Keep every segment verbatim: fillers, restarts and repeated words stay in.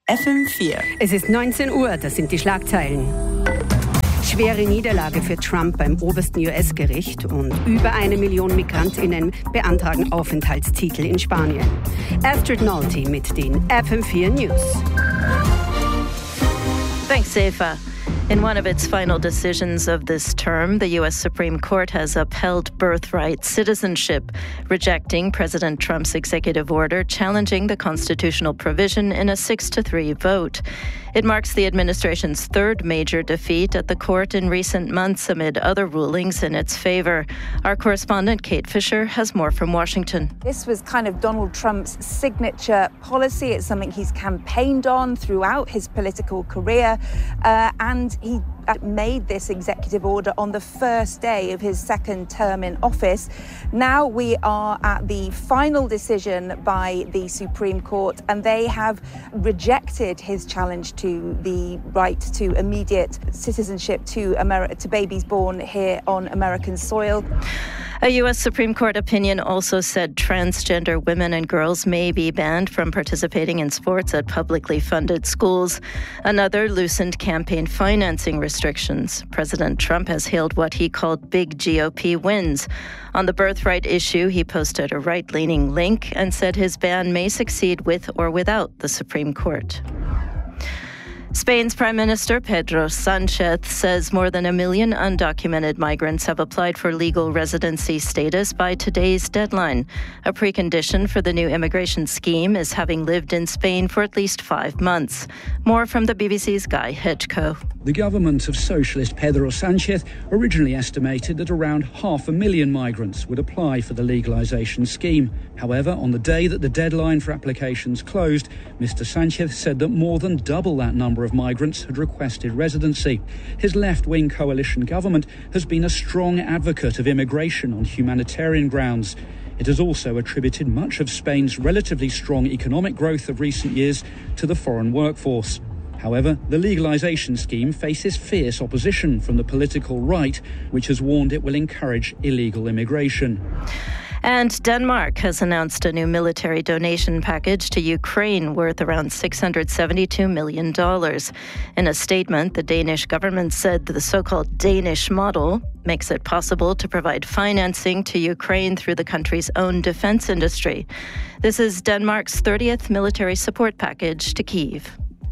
F M vier. Es ist neunzehn Uhr, das sind die Schlagzeilen. Schwere Niederlage für Trump beim obersten U S-Gericht und über eine Million MigrantInnen beantragen Aufenthaltstitel in Spanien. Astrid Nolte mit den F M vier News. Thanks, Eva. In one of its final decisions of this term, the U S Supreme Court has upheld birthright citizenship, rejecting President Trump's executive order challenging the constitutional provision in a six to three vote. It marks the administration's third major defeat at the court in recent months amid other rulings in its favor. Our correspondent Kate Fisher has more from Washington. This was kind of Donald Trump's signature policy. It's something he's campaigned on throughout his political career, uh, and he made this executive order on the first day of his second term in office. Now we are at the final decision by the Supreme Court, and they have rejected his challenge to the right to immediate citizenship to Ameri- to babies born here on American soil. A U S Supreme Court opinion also said transgender women and girls may be banned from participating in sports at publicly funded schools. Another loosened campaign financing restrictions. President Trump has hailed what he called big G O P wins. On the birthright issue, he posted a right-leaning link and said his ban may succeed with or without the Supreme Court. Spain's Prime Minister Pedro Sánchez says more than a million undocumented migrants have applied for legal residency status by today's deadline. A precondition for the new immigration scheme is having lived in Spain for at least five months. More from the B B C's Guy Hedgecoe. The government of socialist Pedro Sánchez originally estimated that around half a million migrants would apply for the legalisation scheme. However, on the day that the deadline for applications closed, Mister Sánchez said that more than double that number of migrants had requested residency. His left-wing coalition government has been a strong advocate of immigration on humanitarian grounds. It has also attributed much of Spain's relatively strong economic growth of recent years to the foreign workforce. However, the legalisation scheme faces fierce opposition from the political right, which has warned it will encourage illegal immigration. And Denmark has announced a new military donation package to Ukraine worth around six hundred seventy-two million dollars. In a statement, the Danish government said that the so-called Danish model makes it possible to provide financing to Ukraine through the country's own defense industry. This is Denmark's thirtieth military support package to Kyiv.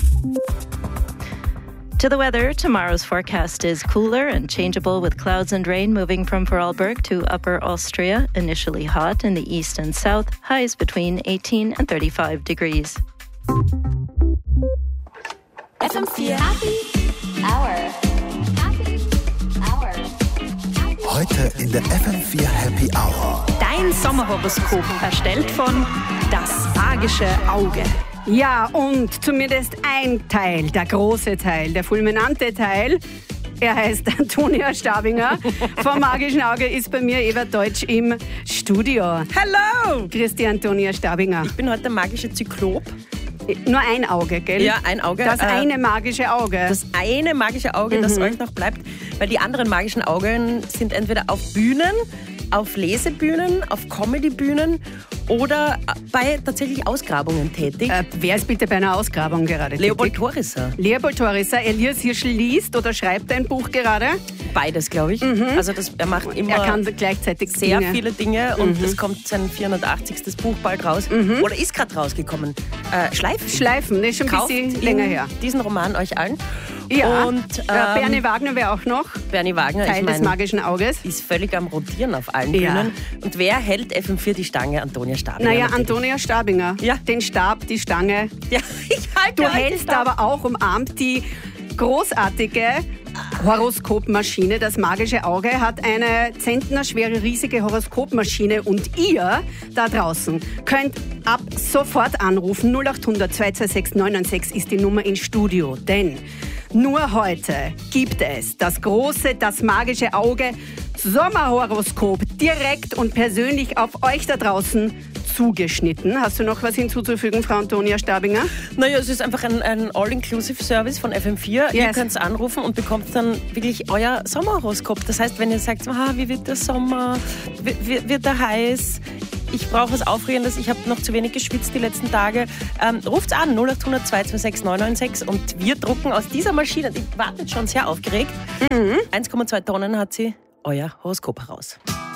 To the weather, tomorrow's forecast is cooler and changeable with clouds and rain moving from Vorarlberg to Upper Austria, initially hot in the east and south, highs between eighteen and thirty-five degrees. F M vier Happy Hour. Happy Hour. Heute in der F M vier Happy Hour. Dein Sommerhoroskop, erstellt von Das Magische Auge. Ja, und zumindest ein Teil, der große Teil, der fulminante Teil, er heißt Antonia Stabinger vom Magischen Auge, ist bei mir Eva Deutsch im Studio. Hallo! Grüß dich, Antonia Stabinger. Ich bin heute der magische Zyklop. Nur ein Auge, gell? Ja, ein Auge. Das äh, eine magische Auge. Das eine magische Auge, mhm. das euch noch bleibt, weil die anderen magischen Augen sind entweder auf Bühnen, auf Lesebühnen, auf Comedybühnen oder bei tatsächlich Ausgrabungen tätig. Äh, wer ist bitte bei einer Ausgrabung gerade Leopold tätig? Torriser. Leopold Torriser. Elias Hirschl liest oder schreibt ein Buch gerade? Beides, glaube ich. Mhm. Also das, er macht immer er kann gleichzeitig sehr Dinge. viele Dinge und mhm. es kommt sein vierhundertachtzigstes Buch bald raus. Mhm. Oder ist gerade rausgekommen. Äh, Schleifen. Schleifen, das ist schon ein Kauft bisschen länger her. Diesen Roman euch allen. Ja, und, ähm, ähm, Bernie Wagner wäre auch noch Bernie Wagner, Teil ich mein, des magischen Auges. Ist völlig am Rotieren auf allen Ja. Bühnen. Und wer hält F M vier die Stange? Antonia Stabinger. Naja, natürlich. Antonia Stabinger. Ja. Den Stab, die Stange. Ja, ich halte Du euch hältst den Stab. aber auch umarmt die großartige Horoskopmaschine. Das magische Auge hat eine zentnerschwere, riesige Horoskopmaschine und ihr da draußen könnt ab sofort anrufen. null acht hundert zwei zwei sechs neun neun sechs ist die Nummer ins Studio, denn nur heute gibt es das große, das magische Auge Sommerhoroskop direkt und persönlich auf euch da draußen zugeschnitten. Hast du noch was hinzuzufügen, Frau Antonia Stabinger? Naja, es ist einfach ein, ein All-Inclusive-Service von F M vier. Yes. Ihr könnt anrufen und bekommt dann wirklich euer Sommerhoroskop. Das heißt, wenn ihr sagt, ah, wie wird der Sommer, wie, wie, wird er heiß, ich brauche was Aufregendes, ich habe noch zu wenig geschwitzt die letzten Tage. Ähm, ruft's an, null acht hundert zwei zwei sechs neun neun sechs und wir drucken aus dieser Maschine, die wartet schon sehr aufgeregt, mhm. eins Komma zwei Tonnen hat sie euer Horoskop heraus.